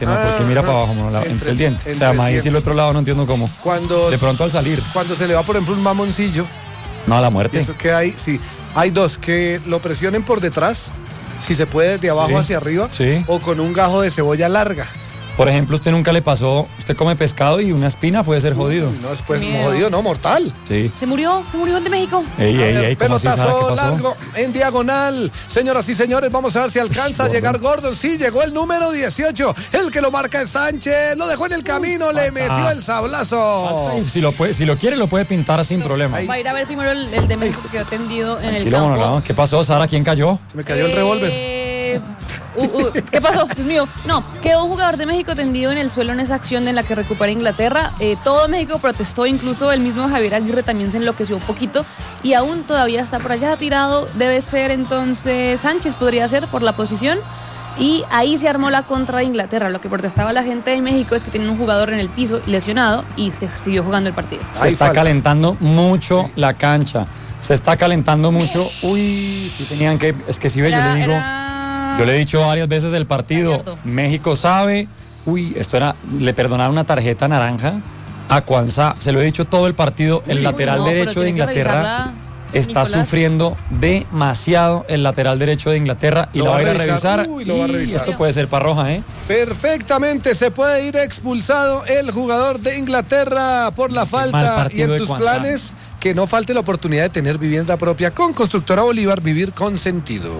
No, porque mira para abajo, entre el diente. O sea, maíz y el otro lado no entiendo cómo. De pronto al salir. Cuando se le va, por ejemplo, un mamoncillo. No, a la muerte. Eso que hay, sí. Hay dos, que lo presionen por detrás, si se puede, de abajo hacia arriba, o con un gajo de cebolla larga. Por ejemplo, ¿usted nunca le pasó, usted come pescado y una espina puede ser jodido? No, después jodido, no, mortal. Sí. Se murió el de México. Pelotazo largo en diagonal. Señoras y señores, vamos a ver si alcanza a llegar Gordon. Sí, llegó el número 18. El que lo marca es Sánchez. Lo dejó en el camino, le metió el sablazo. Si lo quiere, lo puede pintar sin problema. Va a ir a ver primero el de México que quedó tendido en el campo. ¿Qué pasó, Sara? ¿Quién cayó? Se me cayó el revólver. ¿Qué pasó? Dios mío. No, quedó un jugador de México tendido en el suelo en esa acción en la que recupera Inglaterra. Todo México protestó, incluso el mismo Javier Aguirre también se enloqueció un poquito y aún todavía está por allá tirado. Debe ser entonces Sánchez, podría ser por la posición. Y ahí se armó la contra de Inglaterra. Lo que protestaba la gente de México es que tienen un jugador en el piso lesionado y se siguió jugando el partido. Se está calentando mucho la cancha. Se está calentando mucho. Uy, si tenían que... Es que si ve, yo le digo... Yo le he dicho varias veces del partido, México sabe, le perdonaron una tarjeta naranja a Cuansá, se lo he dicho todo el partido, el lateral derecho de Inglaterra está sufriendo demasiado, el lateral derecho de Inglaterra, y lo va a ir a revisar, y esto puede ser para roja, Perfectamente, se puede ir expulsado el jugador de Inglaterra por la falta, y en tus planes, que no falte la oportunidad de tener vivienda propia con Constructora Bolívar, vivir con sentido.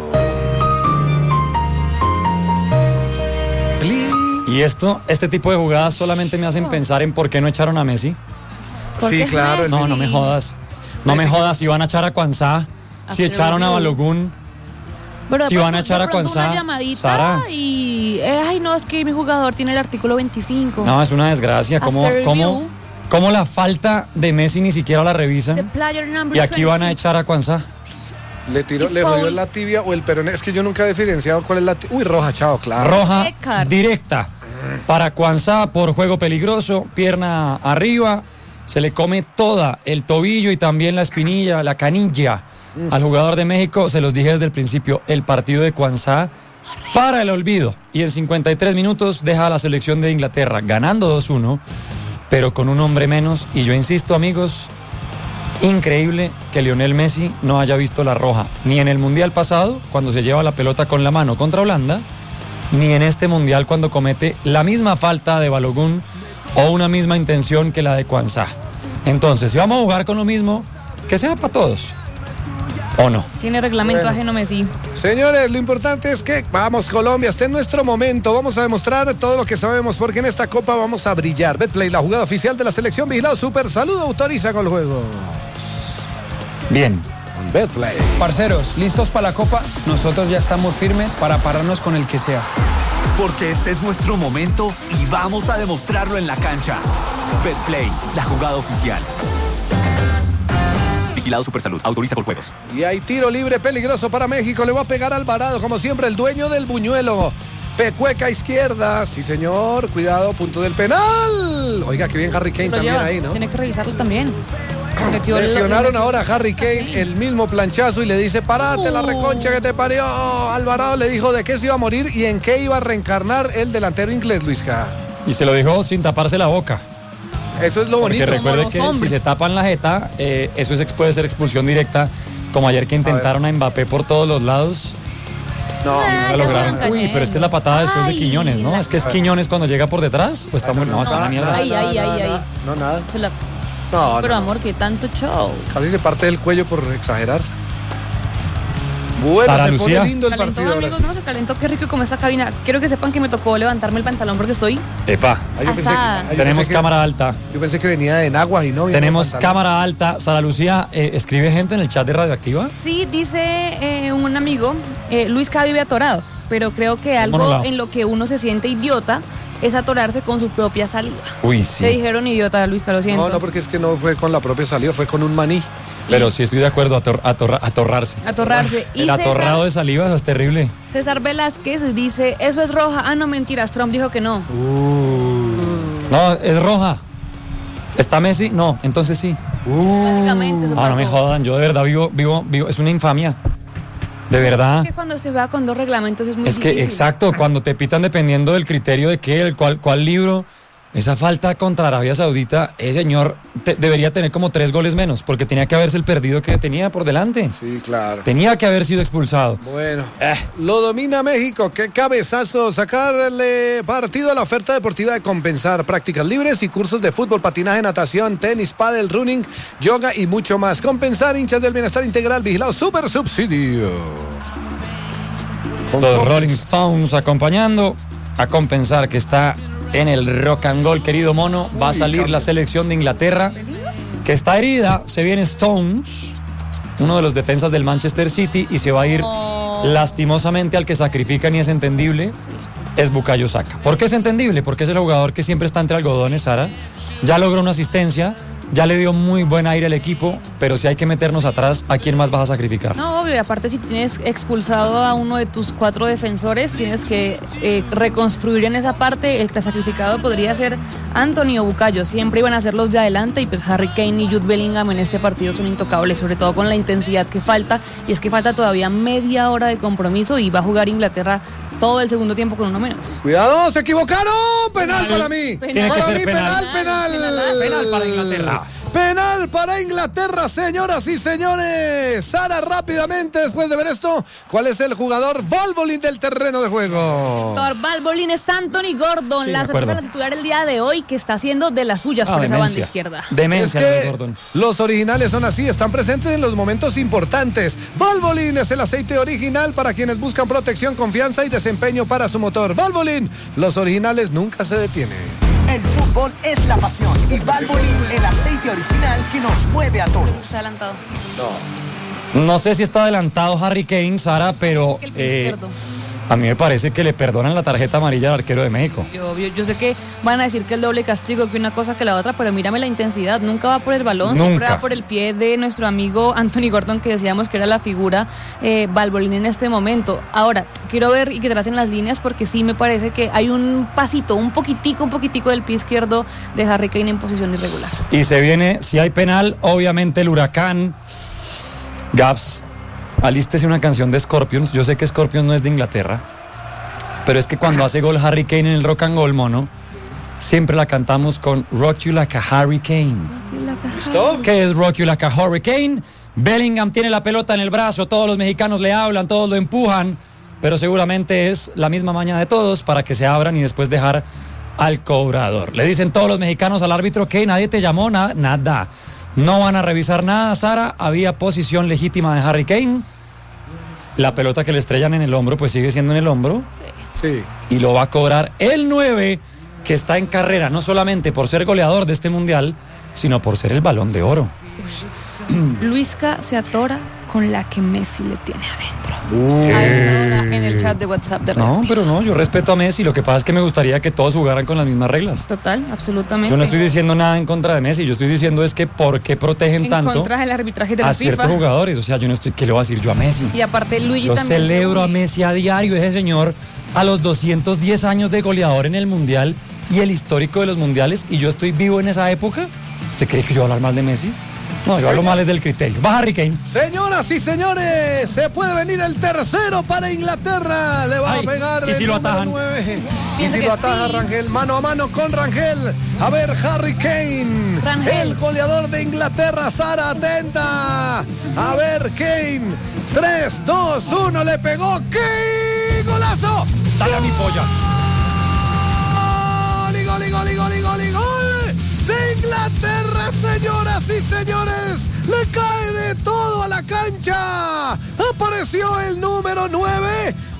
Y este tipo de jugadas solamente me hacen pensar en por qué no echaron a Messi. Sí, claro. No me jodas. No me jodas, si van a echar a Cuansá, si echaron a Balogun, si van a echar a Cuansá. Una llamadita Sara. Y no, es que mi jugador tiene el artículo 25. No, es una desgracia. ¿Cómo la falta de Messi ni siquiera la revisan? Y aquí van a echar a Cuansá. Le jodió la tibia o el peroné. Es que yo nunca he diferenciado cuál es la tibia. Uy, roja, chao, claro. Roja directa para Cuansá por juego peligroso, pierna arriba, se le come toda el tobillo y también la espinilla, la canilla al jugador de México. Se los dije desde el principio, el partido de Cuansá para el olvido, y en 53 minutos deja a la selección de Inglaterra ganando 2-1, pero con un hombre menos. Y yo insisto, amigos, increíble que Lionel Messi no haya visto la roja, ni en el Mundial pasado, cuando se lleva la pelota con la mano contra Holanda, ni en este Mundial cuando comete la misma falta de Balogun o una misma intención que la de Cuansá. Entonces, si vamos a jugar con lo mismo, que sea para todos. ¿O no? Tiene reglamento ajeno Messi. Señores, lo importante es que vamos, Colombia, este es nuestro momento. Vamos a demostrar todo lo que sabemos, porque en esta Copa vamos a brillar. Betplay, la jugada oficial de la selección Vigilado Super. Saludo, autoriza con el juego. Bien. Betplay. Parceros, ¿listos para la Copa? Nosotros ya estamos firmes para pararnos con el que sea. Porque este es nuestro momento y vamos a demostrarlo en la cancha. Betplay, la jugada oficial. Vigilado Supersalud, autoriza con juegos. Y hay tiro libre peligroso para México. Le va a pegar Alvarado, como siempre, el dueño del buñuelo. Pecueca izquierda. Sí, señor. Cuidado, punto del penal. Oiga, que bien Harry Kane también ahí, ¿no? Tiene que revisarlo también. Lesionaron ahora a Harry Kane, el mismo planchazo, y le dice, parate la reconcha que te parió. Alvarado le dijo de qué se iba a morir y en qué iba a reencarnar el delantero inglés, Luisca. Y se lo dijo sin taparse la boca. Eso es lo bonito. Porque recuerde que si se tapan la jeta, eso puede ser expulsión directa, como ayer que intentaron a Mbappé por todos los lados. No, no lograron. Uy, pero es que es la patada después de Quiñones, ¿no? Es que es Quiñones cuando llega por detrás, pues está muy... No, está en la mierda. No, nada. Pero amor, que tanto show. Casi se parte del cuello por exagerar. Bueno, Sara se Lucía. pone lindo el Calentó, partido. amigos, no, se calentó, qué rico como esta cabina. Quiero que sepan que me tocó levantarme el pantalón porque estoy Epa. asada. Tenemos cámara alta. Yo pensé que venía en agua y no. Tenemos cámara alta. Sara Lucía, ¿escribe gente en el chat de Radioactiva? Sí, dice un amigo, Luis K. vive atorado, pero creo que algo en lo que uno se siente idiota es atorarse con su propia saliva. Uy, sí. Le dijeron idiota a Luis K., lo siento. No, porque es que no fue con la propia saliva, fue con un maní. Pero sí estoy de acuerdo, atorrarse. Atorrarse. El atorrado de saliva, eso es terrible. César Velázquez dice, eso es roja. Ah, no, mentiras, Trump dijo que no. No, es roja. ¿Está Messi? No, entonces sí. Básicamente eso pasó. No me jodan, yo de verdad vivo, es una infamia. De verdad. Es que cuando se va con 2 reglamentos es muy difícil. Exacto, cuando te pitan dependiendo del criterio de qué, cuál libro, esa falta contra Arabia Saudita, ese señor debería tener como 3 goles menos, porque tenía que haberse el perdido que tenía por delante. Sí, claro. Tenía que haber sido expulsado. Bueno, lo domina México. Qué cabezazo sacarle partido a la oferta deportiva de Compensar. Prácticas libres y cursos de fútbol, patinaje, natación, tenis, pádel, running, yoga y mucho más. Compensar, hinchas del bienestar integral, vigilado super subsidio. Los Rolling Stones acompañando a Compensar, que está en el rock and roll, querido mono. Va a salir la selección de Inglaterra, que está herida. Se viene Stones, uno de los defensas del Manchester City, y se va a ir lastimosamente. Al que sacrifican, y es entendible, es Bukayo Saka. ¿Por qué es entendible? Porque es el jugador que siempre está entre algodones, Sara. Ya logró una asistencia, ya le dio muy buen aire al equipo, pero si hay que meternos atrás, ¿a quién más vas a sacrificar? No, obvio, y aparte si tienes expulsado a uno de tus 4 defensores, tienes que reconstruir en esa parte. El sacrificado podría ser Anthony o Bukayo, siempre iban a ser los de adelante, y pues Harry Kane y Jude Bellingham en este partido son intocables, sobre todo con la intensidad que falta, y es que falta todavía media hora de compromiso y va a jugar Inglaterra todo el segundo tiempo con uno menos. Cuidado, se equivocaron. Penal para mí. Tiene para que ser mí, penal. penal para Inglaterra. Penal para Inglaterra, señoras y señores. Sara, rápidamente, después de ver esto, ¿cuál es el jugador Valvoline del terreno de juego? Valvoline es Anthony Gordon, Sí, la sorpresa titular el día de hoy, que está haciendo de las suyas por esa banda izquierda. Demencia, Es que Gordon. los originales son así, están presentes en los momentos importantes. Valvoline es el aceite original para quienes buscan protección, confianza y desempeño para su motor. Valvoline, los originales nunca se detienen. El fútbol es la pasión y Valvoline, el aceite original que nos mueve a todos. Está adelantado. No sé si está adelantado Harry Kane, Sara, pero El pie izquierdo. a mí me parece que le perdonan la tarjeta amarilla al arquero de México. Yo sé que van a decir que el doble castigo, que una cosa que la otra, pero mírame la intensidad. Nunca va por el balón, siempre va por el pie de nuestro amigo Anthony Gordon, que decíamos que era la figura Valvoline en este momento. Ahora, quiero ver y que tracen las líneas, porque sí me parece que hay un pasito, un poquitico del pie izquierdo de Harry Kane en posición irregular. Y se viene, si hay penal, obviamente el huracán. Gaps, alístese una canción de Scorpions. Yo sé que Scorpions no es de Inglaterra, pero es que cuando hace gol Harry Kane en el rock and roll, mono, siempre la cantamos con Rock You Like a Hurricane. ¿Listo? ¿Qué es Rock You Like a Hurricane? Bellingham tiene la pelota en el brazo, todos los mexicanos le hablan, todos lo empujan, pero seguramente es la misma maña de todos para que se abran y después dejar al cobrador. Le dicen todos los mexicanos al árbitro que nadie te llamó, nada. No van a revisar nada, Sara. Había posición legítima de Harry Kane. La pelota que le estrellan en el hombro, pues sigue siendo en el hombro. Sí. Y lo va a cobrar el 9, que está en carrera, no solamente por ser goleador de este mundial, sino por ser el Balón de Oro. Luisca se atora con la que Messi le tiene adentro. A esta hora en el chat de WhatsApp de No, Redactiva. pero no, yo respeto a Messi. Lo que pasa es que me gustaría que todos jugaran con las mismas reglas. Total, absolutamente. Yo no estoy diciendo nada en contra de Messi. Yo estoy diciendo es que por qué protegen en tanto contra del arbitraje de la a ciertos FIFA. jugadores. O sea, yo no estoy, ¿qué le voy a decir yo a Messi? Y aparte Luigi Yo también. celebro a Messi a diario, ese señor, a los 210 años de goleador en el Mundial y el histórico de los mundiales, y yo estoy vivo en esa época. ¿Usted cree que yo voy a hablar mal de Messi? No, yo hablo mal es del criterio. Va Harry Kane. Señoras y señores, se puede venir el tercero para Inglaterra. Le va a pegar ¿y si el lo número atajan? 9. Y Pienso si que lo ataja sí. Rangel, mano a mano con Rangel. A ver, Harry Kane, Rangel. el goleador de Inglaterra. Sara, atenta. A ver, Kane. 3, 2, 1, le pegó. ¡Kane! ¡Golazo! Dale a mi polla. ¡Gol de Inglaterra, señoras y señores! Le cae de todo a la cancha. Apareció el número 9